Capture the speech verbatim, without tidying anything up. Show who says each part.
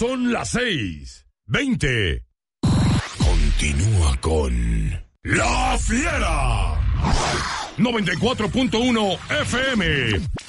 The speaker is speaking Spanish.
Speaker 1: son las seis, veinte. Continúa con La Fiera. noventa y cuatro punto uno F M.